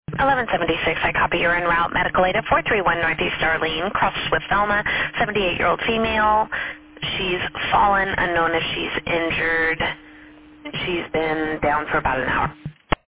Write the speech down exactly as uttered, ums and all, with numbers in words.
eleven seventy-six, I copy. You're en route. Medical aid at four three one Northeast Arlene, crosses with Velma, seventy-eight-year-old female. She's fallen, unknown if she's injured. She's been down for about an hour.